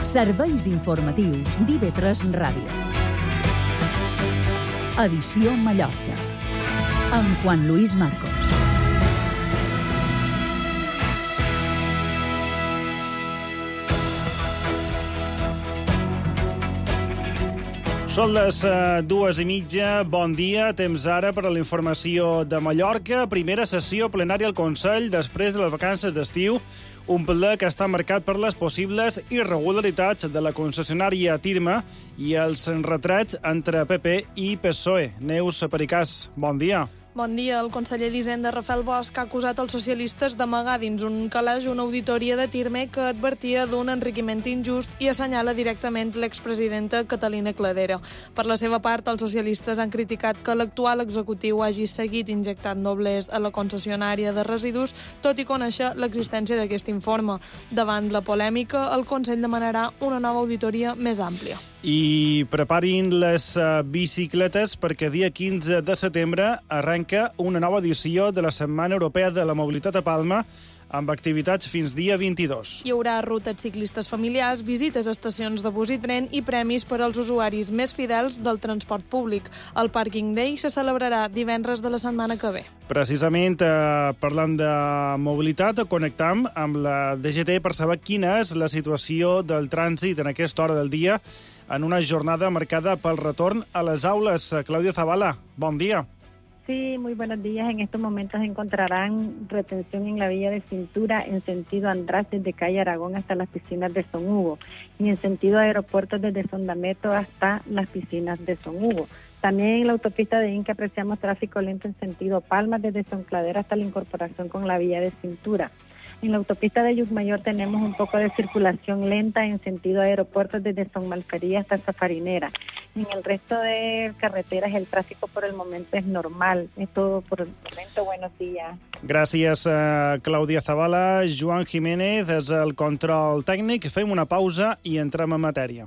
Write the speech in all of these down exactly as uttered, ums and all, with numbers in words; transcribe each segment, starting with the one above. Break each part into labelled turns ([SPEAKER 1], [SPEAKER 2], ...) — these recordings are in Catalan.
[SPEAKER 1] Serveis informatius d'I V tres Ràdio. Edició Mallorca. Amb Juan Luis Marcos.
[SPEAKER 2] Són les uh, dues i mitja. Bon dia. Temps ara per a la informació de Mallorca. Primera sessió plenària al Consell després de les vacances d'estiu. Un ple que està marcat per les possibles irregularitats de la concessionària Tirma i els retrets entre P P i P S O E. Neus Pericàs, bon dia.
[SPEAKER 3] Bon dia. El conseller d'Hisenda, Rafael Bosch, ha acusat els socialistes d'amagar dins un calaix una auditoria de Tirme que advertia d'un enriquiment injust i assenyala directament l'expresidenta Catalina Cladera. Per la seva part, els socialistes han criticat que l'actual executiu hagi seguit injectant doblers a la concessionària de residus, tot i conèixer l'existència d'aquest informe. Davant la polèmica, el Consell demanarà una nova auditoria més àmplia.
[SPEAKER 2] I preparin les uh, bicicletes perquè dia quinze de setembre arrenca una nova edició de la Setmana Europea de la Mobilitat a Palma amb activitats fins dia vint-i-dos.
[SPEAKER 3] Hi haurà rutes ciclistes familiars, visites a estacions de bus i tren i premis per als usuaris més fidels del transport públic. El Parking Day se celebrarà divendres de la setmana que ve.
[SPEAKER 2] Precisament, eh, parlant de mobilitat, connectam amb la D G T per saber quina és la situació del trànsit en aquesta hora del dia en una jornada marcada pel retorn a les aules. Clàudia Zavala, bon dia.
[SPEAKER 4] Sí, muy buenos días. En estos momentos encontrarán retención en la vía de Cintura en sentido András desde calle Aragón hasta las piscinas de Son Hugo y en sentido Aeropuertos desde Sondameto hasta las piscinas de Son Hugo. También en la autopista de Inca apreciamos tráfico lento en sentido Palmas desde Son Cladera hasta la incorporación con la vía de Cintura. En la autopista de Llucmayor tenemos un poco de circulación lenta en sentido Aeropuertos desde Son Malfería hasta Safarinera. En el resto de carreteras el tráfico por el momento es normal. Es todo por el momento. Buenos días.
[SPEAKER 2] Gràcies, uh, Clàudia Zavala. Joan Jiménez és el control tècnic. Fem una pausa i entrem en matèria.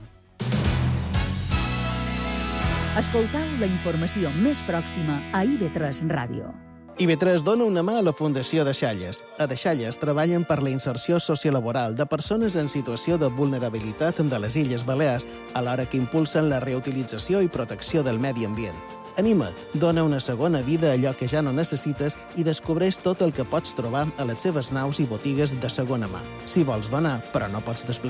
[SPEAKER 1] Escoltau la informació més pròxima a I V tres Ràdio.
[SPEAKER 5] I V tres dona una mà a la Fundació Deixalles. A Deixalles treballen per la inserció sociolaboral de persones en situació de vulnerabilitat de les Illes Balears, alhora que impulsen la reutilització i protecció del medi ambient. Anima't, dona una segona vida a allò que ja no necessites i descobreix tot el que pots trobar a les seves naus i botigues de segona mà. Si vols donar, però no pots desplaçar